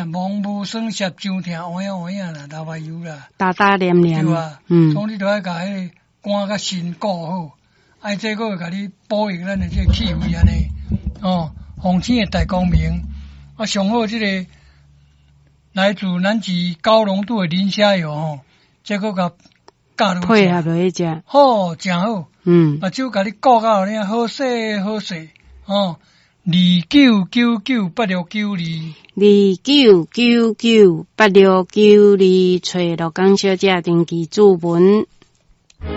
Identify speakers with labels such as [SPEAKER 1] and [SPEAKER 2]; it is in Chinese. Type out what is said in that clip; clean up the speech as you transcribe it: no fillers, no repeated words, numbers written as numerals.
[SPEAKER 1] 蒙雾霜湿上疼，换呀啦，头发油啦，
[SPEAKER 2] 打打黏黏，
[SPEAKER 1] 对啊，总你都爱甲迄个肝甲肾顾好，爱这个会甲你保养咱的这个气味安尼，风天的大光明，上好这个来自咱市高浓度的磷虾油这个甲加入
[SPEAKER 2] 配合落去食，
[SPEAKER 1] 好，真好，目睭甲你顾到呢，好势好势，29998692，29998692，找罗江小姐登记注文。